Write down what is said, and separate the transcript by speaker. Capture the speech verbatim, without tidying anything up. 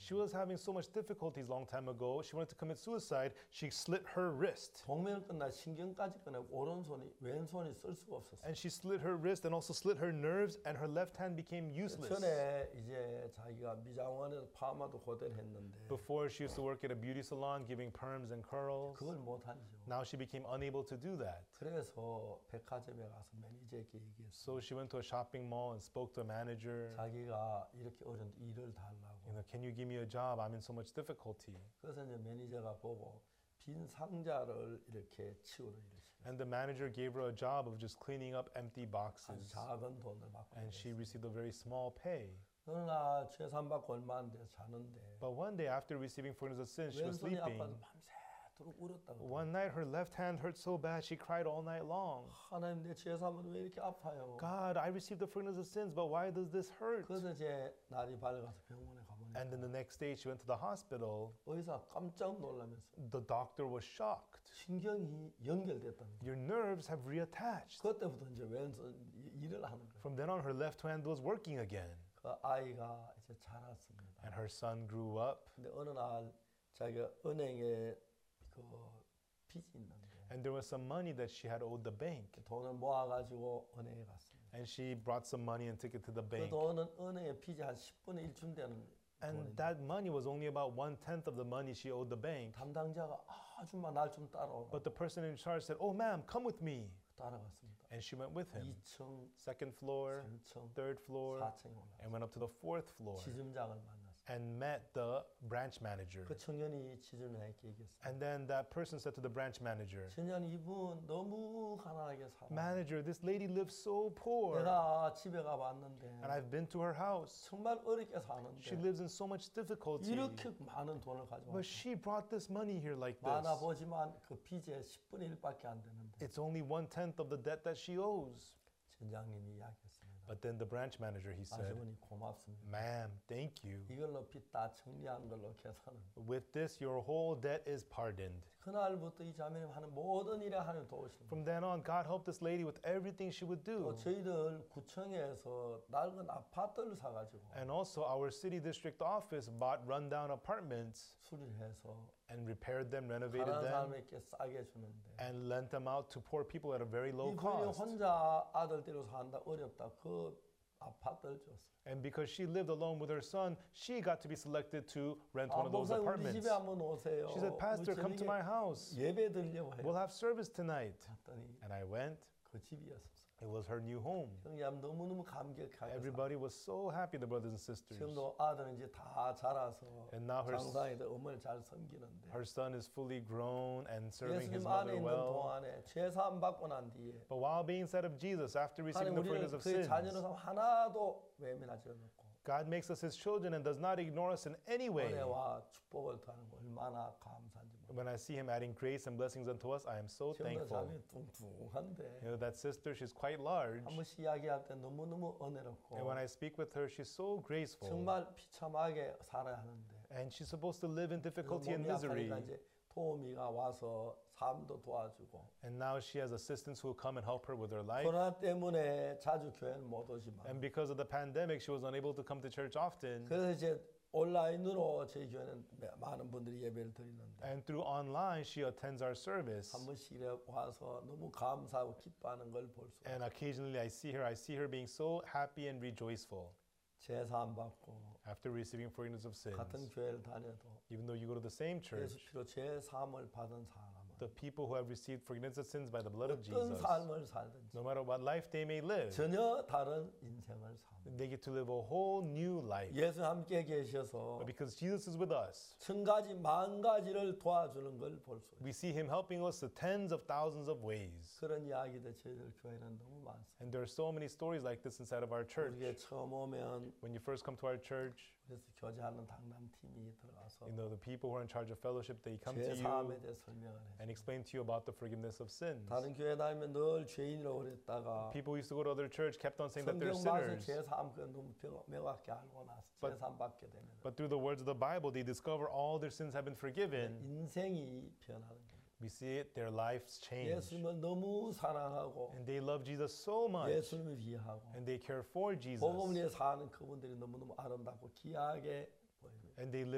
Speaker 1: She was having so much difficulties long time ago. She wanted to commit suicide. She slit her wrist.
Speaker 2: 동맥을 끝나 신경까지 끝나 오른손이 왼손이 쓸 수가 없었어요.
Speaker 1: And she slit her wrist and also slit her nerves, and her left hand became useless.
Speaker 2: 전에 이제 자기가 미장원에서 파마도 고대를 했는데
Speaker 1: Before, she used to work at a beauty salon giving perms and curls.
Speaker 2: 그걸 못하죠.
Speaker 1: Now she became unable to do that.
Speaker 2: 그래서 백화점에 가서 매니저에게 얘기했어요.
Speaker 1: So she went to a shopping mall and spoke to a manager.
Speaker 2: 자기가 이렇게 어려운데 일을 달라고.
Speaker 1: You know, can you give me a job? I'm in so much difficulty.
Speaker 2: 그래서 이제 매니저가 보고 빈 상자를 이렇게 치우러 이러시고
Speaker 1: And the manager gave her a job of just cleaning up empty
Speaker 2: 아주
Speaker 1: boxes.
Speaker 2: 작은 돈을 받고
Speaker 1: And she
Speaker 2: 그랬어요.
Speaker 1: received a very small pay.
Speaker 2: 어느 날 죄산받고 얼마 안 돼서 자는데
Speaker 1: But one day, after receiving forgiveness of sins, she was
Speaker 2: 왼손이 아파서
Speaker 1: sleeping.
Speaker 2: 밤새도록 울었다고.
Speaker 1: One night, her left hand hurt so bad, she cried all night long.
Speaker 2: 하나님 내 죄산은 왜 이렇게 아파요?
Speaker 1: God, I received the forgiveness of sins, but why does this hurt?
Speaker 2: 그래서 이제 날이 밝아서 병원에 가보니까
Speaker 1: And then the next day, she went to the hospital.
Speaker 2: 의사 깜짝 놀라면서
Speaker 1: The doctor was shocked.
Speaker 2: 신경이 연결됐다는 거예요.
Speaker 1: Your nerves have reattached.
Speaker 2: 그때부터 이제 왼손 이- 일을 하는 거예요.
Speaker 1: From then on, her left hand was working again.
Speaker 2: 그 아이가 이제 자랐습니다.
Speaker 1: And her son grew up.
Speaker 2: 근데 어느 날 자기가 은행에 그 빚이 있는데
Speaker 1: And there was some money that she had owed the bank.
Speaker 2: 돈을 모아가지고 은행에 갔습니다.
Speaker 1: And she brought some money and took it to the
Speaker 2: 그
Speaker 1: bank.
Speaker 2: 돈은 은행의 빚이 한 십분의 일쯤 되는
Speaker 1: And
Speaker 2: 돈인데
Speaker 1: that money was only about one-tenth of the money she owed the bank.
Speaker 2: 담당자가 아줌마 날 좀 따라오라.
Speaker 1: But the person in charge said, oh, ma'am, come with me.
Speaker 2: 따라갔습니다.
Speaker 1: And she went with him.
Speaker 2: 이 층,
Speaker 1: Second floor,
Speaker 2: 삼 층,
Speaker 1: third floor,
Speaker 2: 사 층에 올라갔어요.
Speaker 1: and went up to the fourth floor
Speaker 2: 지점장을 만났어요.
Speaker 1: and met the branch manager.
Speaker 2: 그 청년이 지점장에게 얘기했어요.
Speaker 1: And then that person said to the branch manager,
Speaker 2: 청년 이분 너무 가난하게 살아.
Speaker 1: Manager, this lady lives so poor.
Speaker 2: 내가 집에 가봤는데
Speaker 1: And I've been to her house.
Speaker 2: 정말 어렵게 사는데
Speaker 1: She lives in so much difficulty.
Speaker 2: 이렇게 많은 돈을 가져와.
Speaker 1: But she brought this money here like
Speaker 2: 많아
Speaker 1: this.
Speaker 2: 보지만 그 빚의 십분의 일밖에 안 되는데
Speaker 1: It's only one-tenth of the debt that she owes.
Speaker 2: 전장님이 이야기했습니다.
Speaker 1: But then the branch manager, he said,
Speaker 2: 아주머니 고맙습니다.
Speaker 1: Ma'am, thank you.
Speaker 2: 이걸로 빚 다 정리한 걸로 계산은.
Speaker 1: With this, your whole debt is pardoned.
Speaker 2: 그날부터 이 자매님 하는 모든 일에 하나님 도우십니다.
Speaker 1: From then on, God helped this lady with everything she would
Speaker 2: 또
Speaker 1: do.
Speaker 2: 저희들 구청에서 낡은 아파트를 사가지고
Speaker 1: And also, our city district office bought rundown apartments
Speaker 2: 수리해서
Speaker 1: and repaired them, renovated
Speaker 2: 가난한
Speaker 1: them,
Speaker 2: 사람에게 싸게 주는데
Speaker 1: and lent them out to poor people at a very low
Speaker 2: 이분이
Speaker 1: cost.
Speaker 2: 혼자 아들 데려서 산다 어렵다 그 아파트를 줬어요.
Speaker 1: And because she lived alone with her son, she got to be selected to rent
Speaker 2: 아,
Speaker 1: one of those
Speaker 2: 목사님 우리
Speaker 1: apartments.
Speaker 2: 집에 한번 오세요.
Speaker 1: She said, Pastor, come to my house.
Speaker 2: 예배 드리려고 해요.
Speaker 1: We'll have service tonight.
Speaker 2: 갔더니
Speaker 1: And I went.
Speaker 2: 그 집이었어요.
Speaker 1: It was her new home.
Speaker 2: 형님 너무너무 감격하게
Speaker 1: Everybody was so happy, the brothers and sisters.
Speaker 2: 지금도 아들은 이제 다 자라서
Speaker 1: And now her,
Speaker 2: 장사에도 어머니를 잘 섬기는데
Speaker 1: her son is fully grown and serving his
Speaker 2: 예수님 안에
Speaker 1: mother
Speaker 2: 있는
Speaker 1: well.
Speaker 2: 동안에 죄사함 받고 난 뒤에
Speaker 1: But while being inside of Jesus, after receiving
Speaker 2: 하나님
Speaker 1: the
Speaker 2: 우리를
Speaker 1: forgiveness of
Speaker 2: 그의
Speaker 1: sins,
Speaker 2: 자녀로 삼아 하나도 외면하지 않고
Speaker 1: God makes us his children and does not ignore us in any way.
Speaker 2: 은혜와 축복을 더하는 거 얼마나 감사한지 모르겠어요.
Speaker 1: When I see him adding grace and blessings unto us, I am so
Speaker 2: 지금도
Speaker 1: thankful.
Speaker 2: 자매 뚱뚱한데
Speaker 1: You know, that sister, she's quite large.
Speaker 2: 한 번씩 이야기할 때 너무너무 은혜롭고
Speaker 1: And when I speak with her, she's so graceful.
Speaker 2: 정말 비참하게 살아야 하는데
Speaker 1: And she's supposed to live in
Speaker 2: 그
Speaker 1: difficulty and
Speaker 2: 몸이
Speaker 1: misery.
Speaker 2: 아프니까 이제 도우미가 와서 삶도 도와주고
Speaker 1: And now she has assistants who will come and help her with her life.
Speaker 2: 코로나 때문에 자주 교회는 못 오지만
Speaker 1: And because of the pandemic, she was unable to come to church often.
Speaker 2: 그래서 이제 온라인으로 저희 교회는 많은 분들이 예배를 드리는데
Speaker 1: And through online, she attends our service.
Speaker 2: 한 번씩 이래 와서 너무 감사하고 기뻐하는 걸 볼 수.
Speaker 1: And occasionally I see her, I see her being so happy and rejoiceful
Speaker 2: 제사함 받고
Speaker 1: after receiving forgiveness of
Speaker 2: 같은
Speaker 1: sins.
Speaker 2: 교회를 다녀도
Speaker 1: Even though you go to the same
Speaker 2: 예수
Speaker 1: church,
Speaker 2: 피로 제사함을 받은 사람은
Speaker 1: the people who have received forgiveness of sins by the blood of
Speaker 2: 어떤
Speaker 1: Jesus,
Speaker 2: 삶을 살든지
Speaker 1: no matter what life they may live,
Speaker 2: 전혀 다른 인생을 삽니다.
Speaker 1: they get to live a whole new life.
Speaker 2: 예수 함께 계셔서
Speaker 1: But because Jesus is with us,
Speaker 2: 천 가지 만 가지를 도와주는 걸 볼 수 있어요.
Speaker 1: we see him helping us in tens of thousands of ways.
Speaker 2: 그런 이야기들 저희들 교회는 너무 많습니다.
Speaker 1: And there are so many stories like this inside of our church.
Speaker 2: 우리가 처음 오면
Speaker 1: When you first come to our church,
Speaker 2: 그래서 교제하는 당담팀이 들어가서
Speaker 1: you know, the people who are in charge of fellowship, they come to
Speaker 2: 죄사함에
Speaker 1: you
Speaker 2: 대해 설명을 해요.
Speaker 1: and explain to you about the forgiveness of sins.
Speaker 2: 다른 교회 다니면 늘 죄인이라고 그랬다가
Speaker 1: People who used to go to other church kept on saying that they're
Speaker 2: 성경 봐서
Speaker 1: sinners.
Speaker 2: 죄사함 그 너무 병- 명확히 알고 나서
Speaker 1: But-
Speaker 2: 죄사함 받게 되면
Speaker 1: But through the words of the Bible, they discover all their sins have been forgiven.
Speaker 2: 인생이 변하는 거예요.
Speaker 1: We see it, their lives change.
Speaker 2: 예수님을 너무 사랑하고
Speaker 1: And they love Jesus so much.
Speaker 2: 예수님을 위하고
Speaker 1: And they care for Jesus.
Speaker 2: 복음 위에 사는 그분들이 너무너무 아름답고 귀하게 보입니다.
Speaker 1: And they live